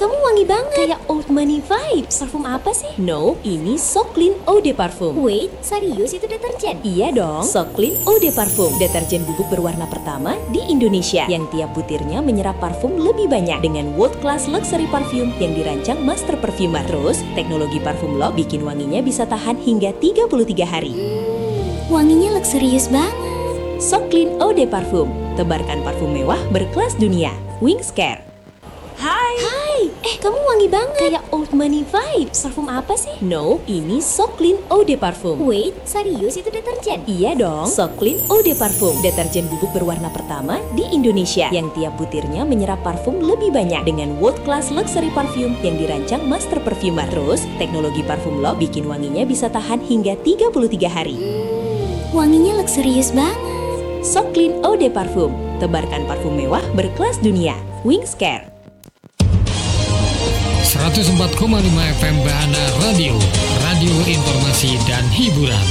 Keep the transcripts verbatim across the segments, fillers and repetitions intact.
kamu wangi banget. Kayak old money vibes. Parfum apa sih? No, ini So Clean Eau de Parfum. Wait, serius itu deterjen? Iya dong, So Clean Eau de Parfum, deterjen bubuk berwarna pertama di Indonesia yang tiap butirnya menyerap parfum lebih banyak dengan world class luxury parfum yang dirancang master perfumer. Terus, teknologi parfum lock bikin wanginya bisa tahan hingga tiga puluh tiga hari. Hmm, wanginya luxurious banget. So Clean Eau de Parfum, tebarkan parfum mewah berkelas dunia. Wings Care. Hai. Hai. Eh, kamu wangi banget. Kayak old money vibes. Parfum apa sih? No, ini So Clean Eau de Parfum. Wait, serius itu deterjen? Iya dong, So Clean Eau de Parfum, deterjen bubuk berwarna pertama di Indonesia yang tiap butirnya menyerap parfum lebih banyak dengan world class luxury parfum yang dirancang master perfumer. Terus, teknologi parfum lock bikin wanginya bisa tahan hingga tiga puluh tiga hari. Hmm, wanginya luxurious banget. So Clean Eau de Parfum, tebarkan parfum mewah berkelas dunia. Wings Care. seratus empat koma lima F M Bahana Radio, radio informasi dan hiburan.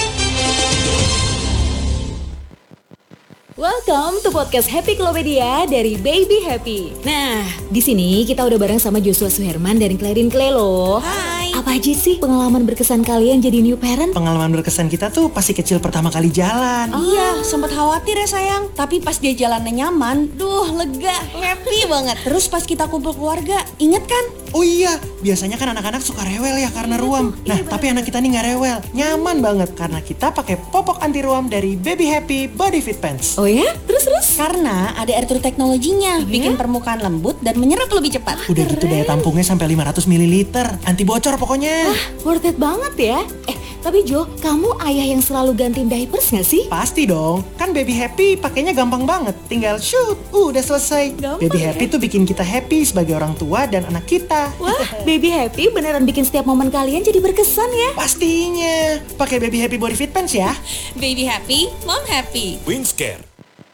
Welcome to podcast Happy Klopedia dari Baby Happy. Nah, di sini kita udah bareng sama Joshua Suherman dari Clarin Clay loh. Hai. Apa aja sih pengalaman berkesan kalian jadi new parent? Pengalaman berkesan kita tuh pasti kecil pertama kali jalan. Oh. Iya, sempat khawatir ya sayang. Tapi pas dia jalannya nyaman, duh lega, happy banget. Terus pas kita kumpul keluarga, inget kan? Oh iya, biasanya kan anak-anak suka rewel ya karena ruam. Nah, iya, tapi anak kita nih nggak rewel, nyaman banget karena kita pakai popok anti ruam dari Baby Happy Body Fit Pants. Oh ya? Terus-terus? Karena ada air true teknologinya, oh, bikin ya? permukaan lembut dan menyerap lebih cepat. Udah gitu daya tampungnya sampai lima ratus mililiter, anti bocor pokoknya. Wah, worth it banget ya. Eh, tapi Jo, kamu ayah yang selalu gantiin diapers nggak sih? Pasti dong, kan Baby Happy pakainya gampang banget, tinggal shoot, uh, udah selesai. Gampang, Baby ya? Happy tuh bikin kita happy sebagai orang tua dan anak kita. Wah, Baby Happy beneran bikin setiap momen kalian jadi berkesan ya? Pastinya, pakai Baby Happy Body Fit Pants ya. Baby happy, mom happy. Wings Care.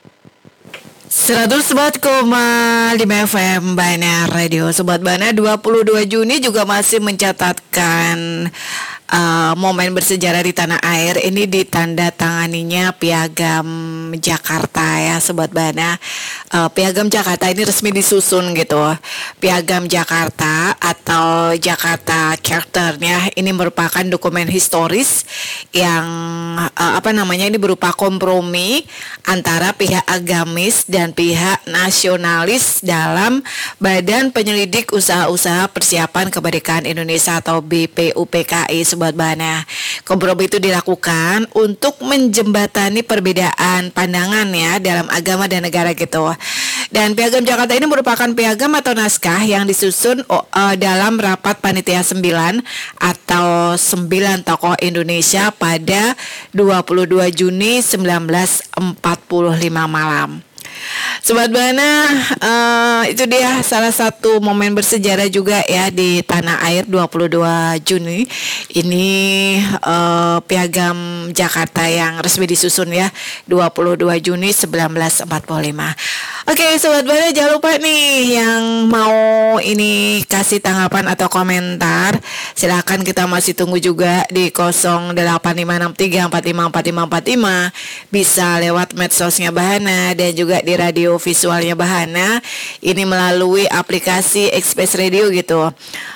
seratus empat koma lima F M Bahana Radio. Sobat Bahana, dua puluh dua Juni juga masih mencatatkan uh, momen bersejarah di tanah air. Ini ditandatanganinya Piagam Jakarta ya Sobat Bahana. uh, Piagam Jakarta ini resmi disusun gitu. Piagam Jakarta atau Jakarta Charter-nya ini merupakan dokumen historis yang uh, apa namanya ini berupa kompromi antara pihak agamis dan pihak nasionalis dalam Badan Penyelidik Usaha-Usaha Persiapan Kemerdekaan Indonesia atau B P U P K I Sobat Bahana. Kompromi itu dilakukan untuk menjembatani perbedaan pandangan ya dalam agama dan negara gitu. Dan Piagam Jakarta ini merupakan piagam atau naskah yang disusun uh, dalam rapat panitia sembilan atau sembilan tokoh Indonesia pada dua puluh dua Juni seribu sembilan ratus empat puluh lima malam. Sobat Bahana, uh, itu dia salah satu momen bersejarah juga ya di tanah air dua puluh dua Juni. Ini uh, Piagam Jakarta yang resmi disusun ya dua puluh dua Juni seribu sembilan ratus empat puluh lima. Oke Sobat Bahana, jangan lupa nih yang mau ini kasih tanggapan atau komentar, silakan, kita masih tunggu juga di nol delapan lima enam tiga empat lima empat lima empat lima. Bisa lewat medsosnya Bahana dan juga di radio visualnya Bahana. Ini melalui aplikasi Express Radio gitu.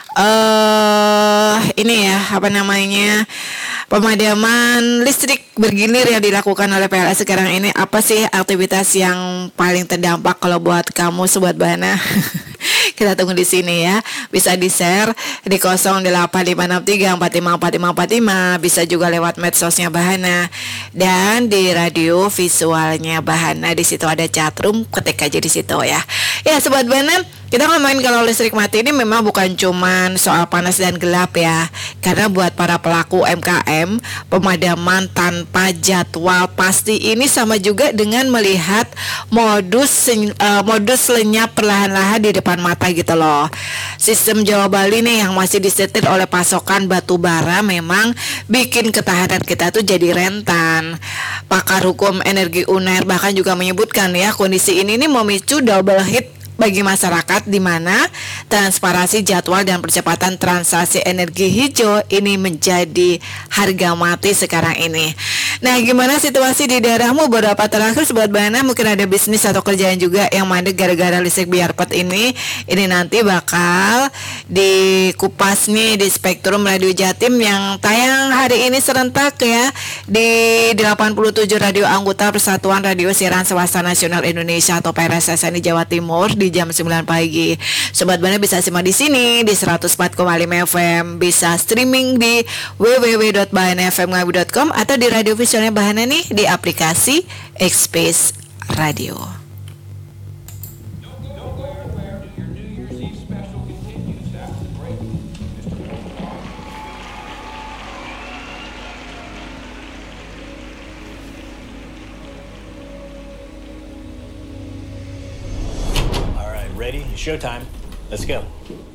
Uh, ini ya apa namanya pemadaman listrik bergilir yang dilakukan oleh P L S sekarang ini. Apa sih aktivitas yang paling terdampak kalau buat kamu Sobat Bahana? Kita tunggu di sini ya. Bisa di-share di nol delapan lima enam tiga empat lima empat lima empat lima. Bisa juga lewat medsosnya Bahana dan di radio visualnya Bahana. Di situ ada chatroom, ketik aja di situ ya. Ya Sobat Bahana, kita ngomongin kalau listrik mati ini memang bukan cuman soal panas dan gelap ya. Karena buat para pelaku U M K M, pemadaman tanpa jadwal pasti ini sama juga dengan melihat modus uh, modus lenyap perlahan-lahan di depan mata gitu loh. Sistem Jawa Bali nih yang masih disetir oleh pasokan batu bara memang bikin ketahanan kita tuh jadi rentan. Pakar hukum energi U N E R bahkan juga menyebutkan ya, kondisi ini nih memicu double hit bagi masyarakat di mana transparansi jadwal dan percepatan transaksi energi hijau ini menjadi harga mati sekarang ini. Nah, gimana situasi di daerahmu beberapa terakhir Sobat Bana? Mungkin ada bisnis atau kerjaan juga yang mandek gara-gara listrik biarpet ini. Ini nanti bakal dikupas nih di Spektrum Radio Jatim yang tayang hari ini serentak ya di delapan puluh tujuh radio anggota Persatuan Radio Siaran Swasta Nasional Indonesia atau P R S S N di Jawa Timur di jam sembilan pagi. Sobat Bana bisa simak di sini di seratus empat koma lima F M, bisa streaming di w w w dot bahana f m ngawi dot com atau di radio visionnya Bahana nih di aplikasi X-Space Radio. All right, ready? Showtime. Let's go.